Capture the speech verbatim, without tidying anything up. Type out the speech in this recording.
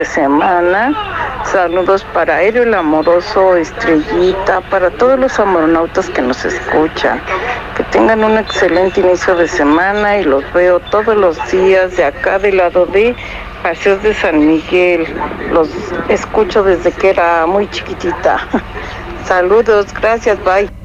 semana. Saludos para Aéreo el Amoroso, Estrellita, para todos los amoronautas que nos escuchan. Que tengan un excelente inicio de semana y los veo todos los días de acá del lado de Paseos de San Miguel. Los escucho desde que era muy chiquitita. Saludos, gracias, bye.